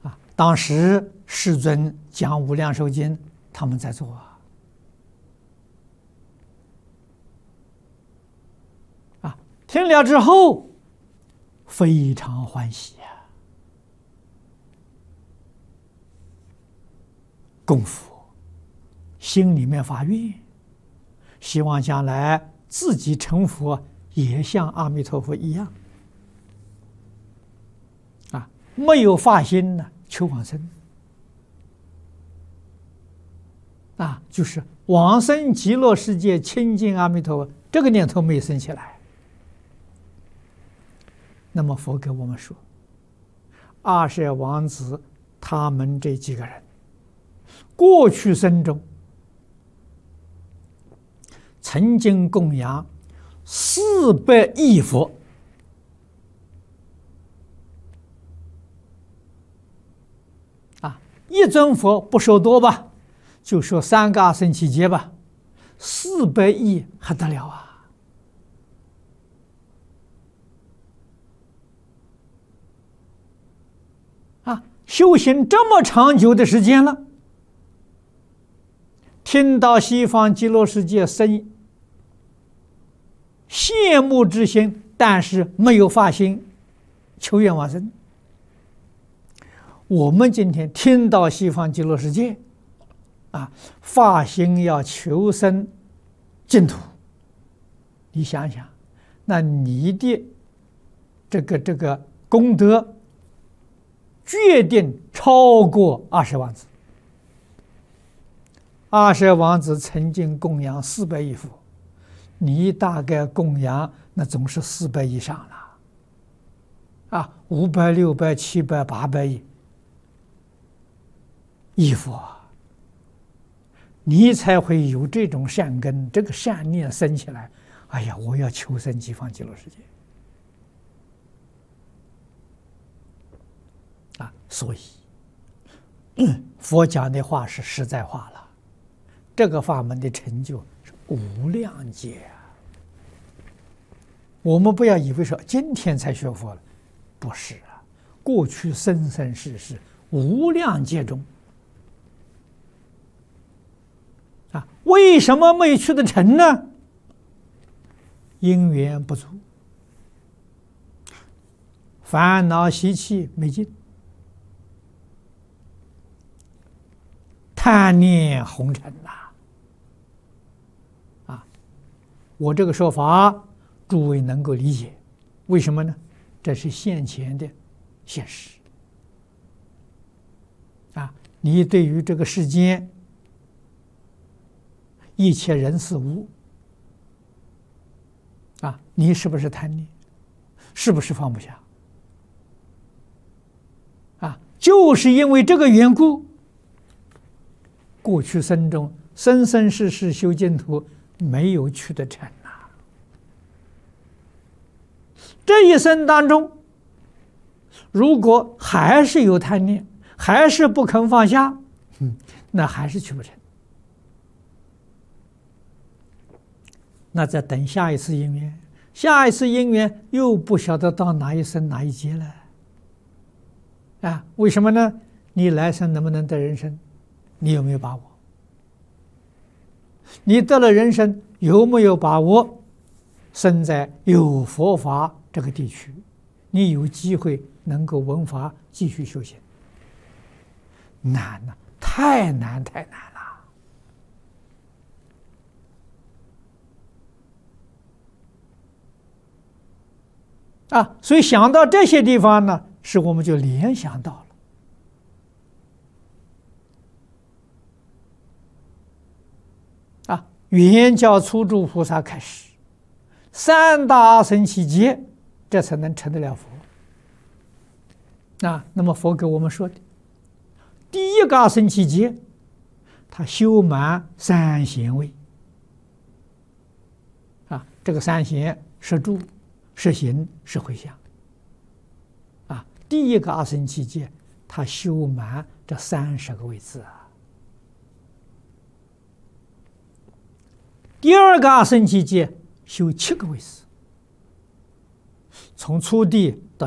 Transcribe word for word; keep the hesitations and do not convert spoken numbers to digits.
啊，当时世尊讲《无量寿经》，他们在做啊，啊，听了之后非常欢喜呀、啊，供佛，心里面发愿，希望将来自己成佛，也像阿弥陀佛一样。啊，没有发心呢，求往生。啊，就是往生极乐世界，亲近阿弥陀佛，这个念头没生起来。那么佛给我们说，阿舍王子他们这几个人，过去生中曾经供养四百亿佛，啊，一尊佛不说多吧，就说三个阿僧祇劫吧，四百亿还得了啊！啊，修行这么长久的时间了，听到西方极乐世界生羡慕之心，但是没有发心求愿往生。我们今天听到西方极乐世界，啊，发心要求生净土，你想想，那你的这个这个功德，决定超过阿舍王子。阿舍王子曾经供养四百亿佛，你大概供养那总是四百以上了，啊，五百、六百、七百、八百亿亿佛，你才会有这种善根，这个善念生起来。哎呀，我要求生极方极乐世界啊！所以，嗯，佛讲的话是实在话了。这个法门的成就是无量劫啊！我们不要以为说今天才学佛了，不是啊，过去生生世世无量劫中啊，为什么没去得成呢？因缘不足，烦恼习气没尽，贪念红尘呐！啊，我这个说法，诸位能够理解，为什么呢？这是现前的现实啊！你对于这个世间一切人事物啊，你是不是贪念？是不是放不下？啊，就是因为这个缘故，过去生中生生世世修净土没有去得成啊。这一生当中，如果还是有贪念，还是不肯放下，嗯，那还是去不成。那再等下一次因缘，下一次因缘又不晓得到哪一生哪一劫了，啊，为什么呢？你来生能不能得人生，你有没有把握？你得了人生，有没有把握生在有佛法这个地区，你有机会能够闻法继续修行？难呐，太难太难了。啊，所以想到这些地方呢，使我们就联想到了啊，圆教初住菩萨开始，三大阿僧祇劫，这才能成得了佛。啊，那么佛给我们说的，第一个阿僧祇劫，他修满三贤位。啊，这个三贤是住。是行是回向，啊，第一个阿僧祇劫，他修满这三十个位次啊。第二个阿僧祇劫修七个位次，从初地到